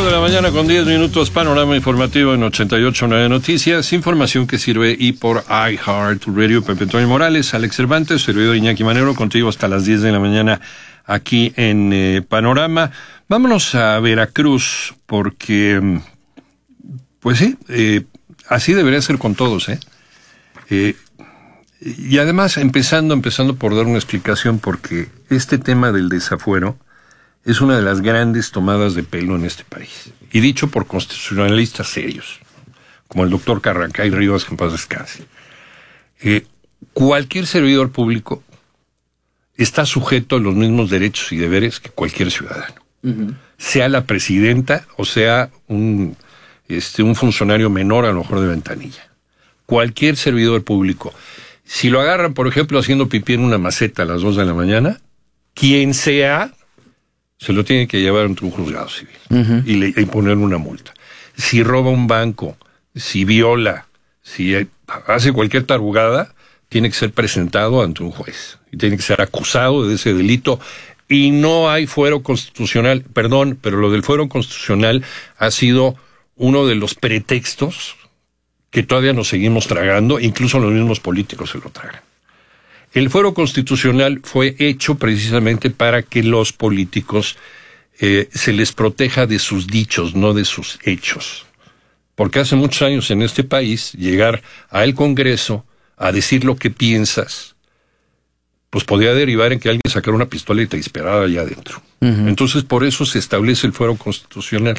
9 de la mañana con 10 minutos, panorama informativo en 88.9 Noticias, información que sirve y por iHeartRadio. Pepe Antonio Morales, Alex Cervantes, servidor Iñaki Manero, contigo hasta las 10 de la mañana aquí en Panorama. Vámonos a Veracruz, porque, pues sí, así debería ser con todos, y además, empezando por dar una explicación, porque este tema del desafuero es una de las grandes tomadas de pelo en este país. Y dicho por constitucionalistas serios, como el doctor Carrancay Rivas, que en paz descanse. Cualquier servidor público está sujeto a los mismos derechos y deberes que cualquier ciudadano. Uh-huh. Sea la presidenta o sea un funcionario menor, a lo mejor de ventanilla. Cualquier servidor público. Si lo agarran, por ejemplo, haciendo pipí en una maceta a las 2 de la mañana, quien sea, se lo tiene que llevar ante un juzgado civil. Uh-huh. y imponerle una multa. Si roba un banco, si viola, si hace cualquier tarugada, tiene que ser presentado ante un juez. Y tiene que ser acusado de ese delito. Y no hay fuero constitucional. Perdón, pero lo del fuero constitucional ha sido uno de los pretextos que todavía nos seguimos tragando, incluso los mismos políticos se lo tragan. El fuero constitucional fue hecho precisamente para que los políticos se les proteja de sus dichos, no de sus hechos. Porque hace muchos años en este país, llegar al Congreso a decir lo que piensas, pues podía derivar en que alguien sacara una pistola y te disparara allá adentro. Uh-huh. Entonces, por eso se establece el fuero constitucional.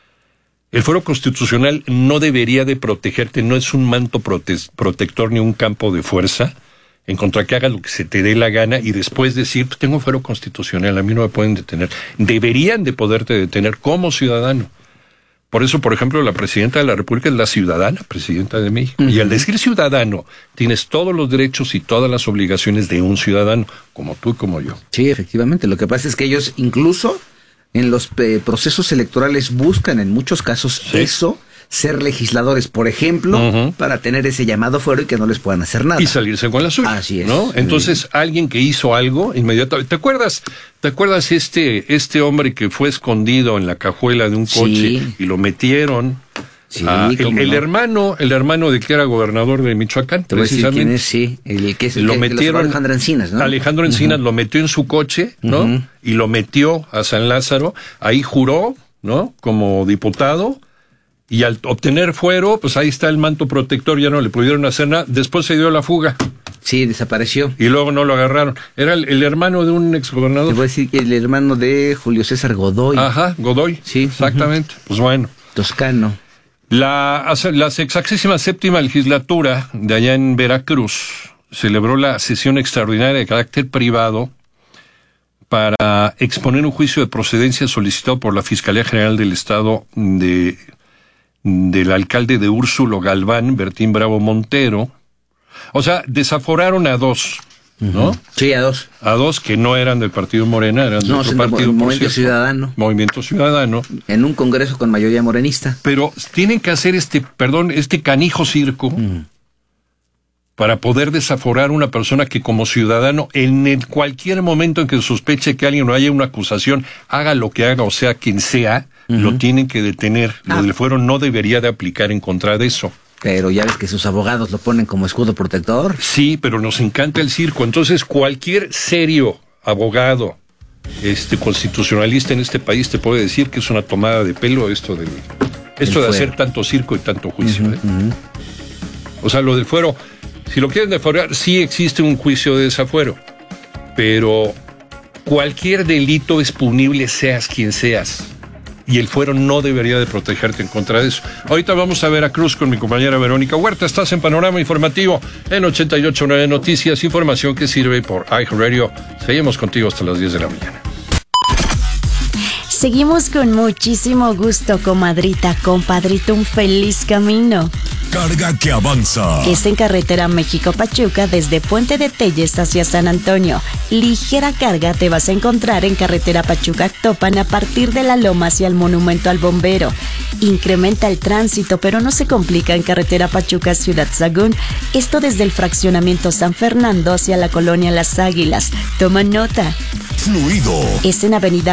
El fuero constitucional no debería de protegerte, no es un manto protector ni un campo de fuerza en contra que hagas lo que se te dé la gana y después decir, pues tengo fuero constitucional, a mí no me pueden detener. Deberían de poderte detener como ciudadano. Por eso, por ejemplo, la presidenta de la República es la ciudadana presidenta de México. Uh-huh. Y al decir ciudadano, tienes todos los derechos y todas las obligaciones de un ciudadano, como tú y como yo. Sí, efectivamente. Lo que pasa es que ellos incluso en los procesos electorales buscan en muchos casos eso, ser legisladores, por ejemplo, uh-huh, para tener ese llamado fuero y que no les puedan hacer nada. Y salirse con la suya. Así es. ¿No? Entonces, alguien que hizo algo, inmediatamente. ¿Te acuerdas este hombre que fue escondido en la cajuela de un coche y lo metieron? Sí, el hermano de que era gobernador de Michoacán, precisamente. El que es el Alejandro Encinas, ¿no? Alejandro Encinas, uh-huh, lo metió en su coche, ¿no? Uh-huh. Y lo metió a San Lázaro, ahí juró, ¿no? Como diputado, y al obtener fuero, pues ahí está el manto protector, ya no le pudieron hacer nada, después se dio la fuga. Sí, desapareció. Y luego no lo agarraron. Era el hermano de un exgobernador. Te voy a decir que el hermano de Julio César Godoy. Ajá, Godoy. Sí. Exactamente. Uh-huh. Pues bueno. Toscano. La 67ª legislatura de allá en Veracruz celebró la sesión extraordinaria de carácter privado para exponer un juicio de procedencia solicitado por la Fiscalía General del Estado del alcalde de Úrsulo Galván, Bertín Bravo Montero. O sea, desaforaron a dos, ¿no? Uh-huh. Sí, a dos. A dos que no eran del partido Morena, eran de otro partido. Movimiento Ciudadano. Movimiento Ciudadano. En un congreso con mayoría morenista. Pero tienen que hacer este canijo circo para poder desaforar a una persona que como ciudadano, en cualquier momento en que sospeche que alguien o haya una acusación, haga lo que haga, o sea, quien sea, uh-huh, lo tienen que detener. Lo del fuero no debería de aplicar en contra de eso. Pero ya ves que sus abogados lo ponen como escudo protector. Sí, pero nos encanta el circo. Entonces, cualquier serio abogado constitucionalista en este país te puede decir que es una tomada de pelo esto de hacer tanto circo y tanto juicio. Uh-huh, uh-huh. O sea, lo del fuero, si lo quieren desaforar, sí existe un juicio de desafuero, pero cualquier delito es punible, seas quien seas. Y el fuero no debería de protegerte en contra de eso. Ahorita vamos a Veracruz con mi compañera Verónica Huerta. Estás en Panorama Informativo en 88.9 Noticias. Información que sirve por iHeartRadio. Seguimos contigo hasta las 10 de la mañana. Seguimos con muchísimo gusto, comadrita, compadrito. Un feliz camino. Carga que avanza. Es en carretera México-Pachuca desde Puente de Telles hacia San Antonio. Ligera carga te vas a encontrar en carretera Pachuca-Actopan a partir de la Loma hacia el Monumento al Bombero. Incrementa el tránsito, pero no se complica en carretera Pachuca-Ciudad Sagún. Esto desde el fraccionamiento San Fernando hacia la colonia Las Águilas. Toma nota. Fluido. Es en avenida